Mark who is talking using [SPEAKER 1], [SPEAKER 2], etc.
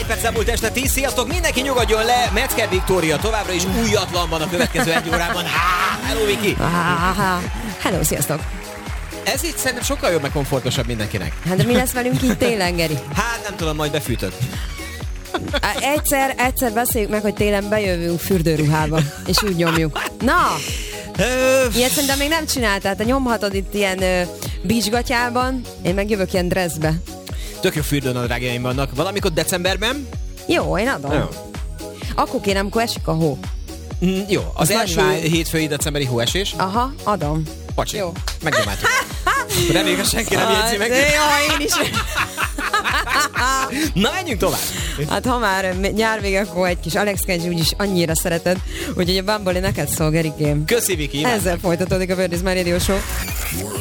[SPEAKER 1] perc elmúlt este 10. Sziasztok, mindenki nyugodjon le. Metzger Viktória továbbra is újatlanban a következő egy órában. Hello, Viki!
[SPEAKER 2] Hello, sziasztok!
[SPEAKER 1] Ez itt szerintem sokkal jobb, meg komfortosabb mindenkinek.
[SPEAKER 2] Hát de mi lesz velünk így télen, Geri?
[SPEAKER 1] Hát nem tudom, majd befűtött.
[SPEAKER 2] Egyszer beszéljük meg, hogy télen bejövünk fürdőruhába, és úgy nyomjuk. Na! Ilyet szerintem még nem csináltál, te nyomhatod itt ilyen beachgatyában, én meg jövök ilyen dressbe.
[SPEAKER 1] Tök jó fürdőnadrágjaim vannak. Valamikor decemberben?
[SPEAKER 2] Jó, én adom. Jó. Akkor kérem, amikor esik a hó.
[SPEAKER 1] Jó, az első hétfői decemberi hóesés.
[SPEAKER 2] Aha, adom.
[SPEAKER 1] Pacsi, jó. Megnyomáltuk. Reméljük, hogy senki nem jegyzi meg.
[SPEAKER 2] Jó, én is.
[SPEAKER 1] Na, menjünk tovább.
[SPEAKER 2] Hát ha már nyár vége, akkor egy kis Alex Kenji úgyis annyira szereted, úgyhogy a Bumble neked szól, Gerikém.
[SPEAKER 1] Köszi, Viki.
[SPEAKER 2] Ezzel folytatódik a Bird is My Radio Show.